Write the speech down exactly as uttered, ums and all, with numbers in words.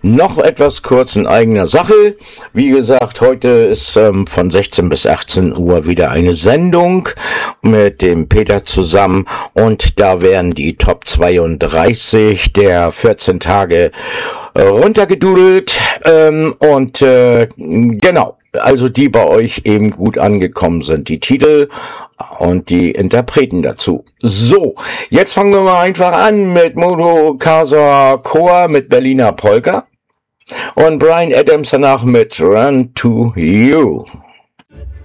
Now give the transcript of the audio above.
Noch etwas kurz in eigener Sache. Wie gesagt, heute ist ähm, von sechzehn bis achtzehn Uhr wieder eine Sendung mit dem Peter zusammen und da werden die Top zweiunddreißig der vierzehn Tage äh, runtergedudelt ähm, und äh, genau, also die bei euch eben gut angekommen sind, die Titel und die Interpreten dazu. So, jetzt fangen wir mal einfach an mit Moto Casa Chor mit Berliner Polka und Bryan Adams danach mit Run to You.